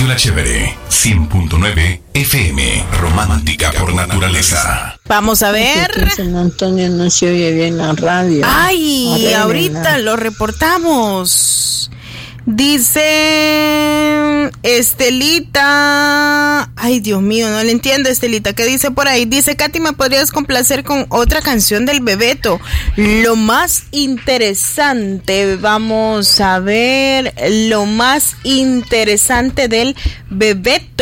Radio La Chévere, 100.9 FM, romántica por naturaleza. Vamos a ver. San Antonio no se oye bien la radio. Ay, ahorita lo reportamos. Dice Estelita. Ay, Dios mío, no le entiendo, Estelita. ¿Qué dice por ahí? Dice, Katy, ¿me podrías complacer con otra canción del Bebeto? Lo más interesante. Vamos a ver. Lo más interesante del Bebeto.